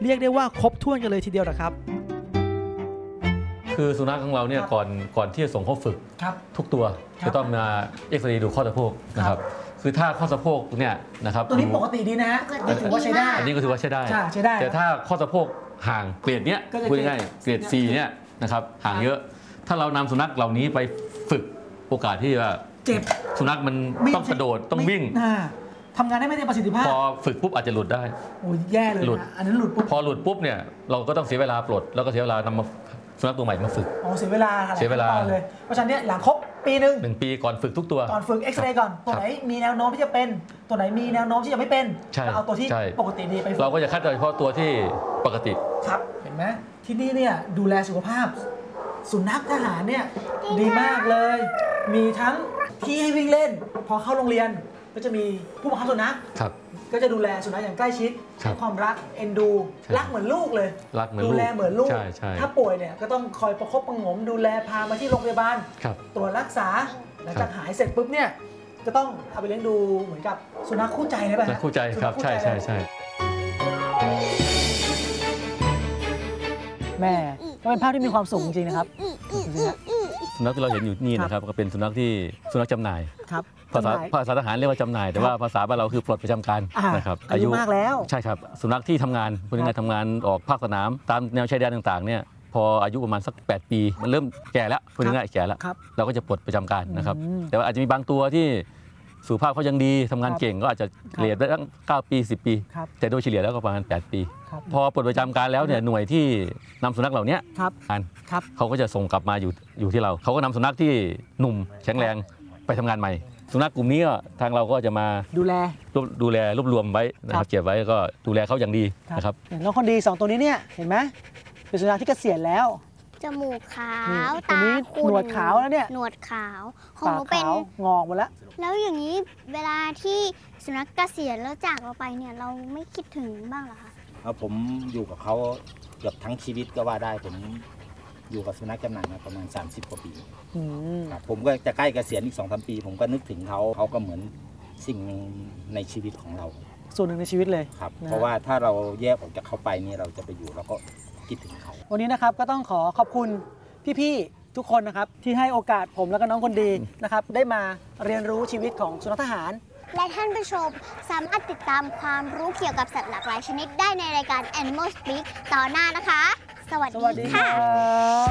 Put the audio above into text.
เรียกได้ว่าครบถ้วนกันเลยทีเดียวนะครับคือสุนัขของเราเนี่ยก่อนที่จะส่งเข้าฝึกทุกตัวจะต้องมาเอ็กซเรย์ดูข้อสะโพกนะครับคือถ้าข้อสะโพกเนี่ยนะครับตัวนี้ปกติดีนะฮะถือว่าใช้ได้อันนี้ก็ถือว่าใช้ได้แต่ถ้าข้อสะโพกห่างเกรดเนี้ยพูดง่ายๆเกรด C เนี่ยนะครับห่างเยอะถ้าเรานำสุนัขเหล่านี้ไปฝึกโอกาสที่ว่าเจ็บสุนัขมันต้องกระโดดต้องวิ่งทำงานได้ไม่เต็มประสิทธิภาพพอฝึกปุ๊บอาจจะหลุดได้โอ้ยแย่เลยนะอันนั้นหลุดปุ๊บพอหลุดปุ๊บเนี่ยเราก็ต้องเสียเวลาปลดแล้วก็เสียเวลานำมาสุนัขตัวใหม่มาฝึกเสียเวลาเลยเพราะฉะนั้นเนี่ยหลังครบปีหนึ่งปีก่อนฝึกทุกตัวก่อนฝึกเอ็กซเรย์ก่อนตัวไหนมีแนวโน้มที่จะเป็นตัวไหนมีแนวโน้มที่จะไม่เป็นเอาตัวที่ปกติดีไปฝึกเราก็จะคัดเฉพาะตัวที่ปกติครับเห็นไหมที่นี่เนี่ยดูแลสุขภาพสุนัขทหารเนี่ยดีมากเลยมีทั้งที่ให้วิ่งเล่นพอเข้าโรงเรียนก็จะมีผู้บังคับสุนัขก็จะดูแลสุนัขอย่างใกล้ชิดให้ความรักเอ็นดูรักเหมือนลูกเลยดูแลเหมือนลูกถ้าป่วยเนี่ยก็ต้องคอยประคบประงมดูแลพามาที่โรงพยาบาลตรวจรักษาหลังจากหายเสร็จปุ๊บเนี่ยจะต้องเอาไปเลี้ยงดูเหมือนกับสุนัขคู่ใจเลยป่ะคู่ใจครับใช่แม่ก็เป็นภาพที่มีความสุขจริงๆนะครับสุนัขที่เราเห็นอยู่นี่นะครับก็เป็นสุนัขจำหน่ายภาษาทหารเรียกว่าจำหน่ายแต่ว่าภาษาบ้านเราคือปลดประจำการนะครับอายุมากแล้วใช่ครับสุนัขที่ทำงานพูดง่ายๆทำงานออกภาคสนามตามแนวชายแดนต่างๆเนี่ยพออายุประมาณสัก8 ปีมันเริ่มแก่แล้วพูดง่ายๆแก่แล้วเราก็จะปลดประจำการนะครับแต่ว่าอาจจะมีบางตัวที่สุขภาพเขายังดีทำงานเก่งก็อาจจะเกลียดได้ตั้ง9 ปี10 ปีแต่โดยเฉลี่ยแล้วก็ประมาณ8 ปีพอปลดประจำการแล้วเนี่ยหน่วยที่นำสุนัขเหล่านี้เขาก็จะส่งกลับมาอยู่ที่เราเขาก็นำสุนัขที่หนุ่มแข็งแรงไปทำงานใหม่สุนัขกลุ่มนี้ทางเราก็จะมาดูแลรวบรวมไว้นะครับเก็บไว้ก็ดูแลเขาอย่างดีนะครับน้องคนดี2ตัวนี้เนี่ยเห็นไหมเป็นสุนัขที่เกษียณแล้วจมูกขาวตาขุ่นหนวดขาวแล้วเนี่ยหนวดขาวของหนูเป็นงอกหมดแล้วอย่างนี้เวลาที่สุนัขเกษียณแล้วจากเราไปเนี่ยเราไม่คิดถึงบ้างเหรอคะผมอยู่กับเขาเกือบทั้งชีวิตก็ว่าได้ผมอยู่กับสุนัขจำหน่ายมาประมาณ30 กว่าปีผมก็จะใกล้เกษียณอีก2-3 ปีผมก็นึกถึงเขาก็เหมือนสิ่งหนึ่งในชีวิตของเราส่วนหนึ่งในชีวิตเลยครับเพราะว่าถ้าเราแยกออกจากเขาไปนี่เราจะไปอยู่เราก็คิดถึงเขาวันนี้นะครับก็ต้องขอบคุณพี่ๆทุกคนนะครับที่ให้โอกาสผมแล้วก็น้องคนดีนะครับได้มาเรียนรู้ชีวิตของสุนัขทหารและท่านผู้ชมสามารถติดตามความรู้เกี่ยวกับสัตว์หลากหลายชนิดได้ในรายการ Animal Speak ต่อหน้านะคะสวัสดีค่ะ